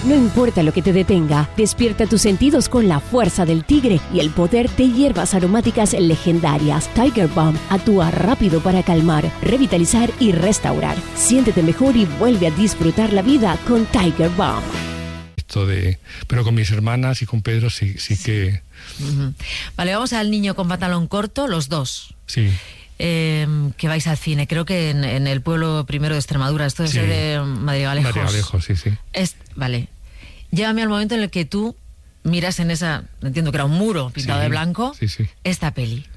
No importa lo que te detenga, despierta tus sentidos con la fuerza del tigre y el poder de hierbas aromáticas legendarias. Tiger Balm actúa rápido para calmar, revitalizar y restaurar. Siéntete mejor y vuelve a disfrutar la vida con Tiger Balm. Pero con mis hermanas y con Pedro sí que... Uh-huh. Vale, vamos al Niño con pantalón corto, los dos. Sí. Que vais al cine, creo que en el pueblo primero de Extremadura, esto es de Madrigalejos. Madrigalejos, sí. Vale, llévame al momento en el que tú miras en esa, entiendo que era un muro pintado de blanco, esta peli.